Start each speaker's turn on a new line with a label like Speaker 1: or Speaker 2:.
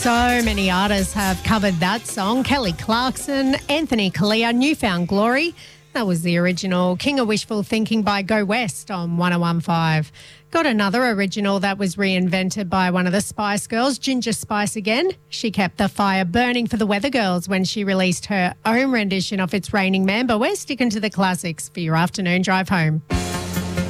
Speaker 1: So many artists have covered that song. Kelly Clarkson, Anthony Kalia, Newfound Glory. That was the original King of Wishful Thinking by Go West on 101.5. Got another original that was reinvented by one of the Spice Girls, Ginger Spice again. She kept the fire burning for the Weather Girls when she released her own rendition of It's Raining Man, but we're sticking to the classics for your afternoon drive home.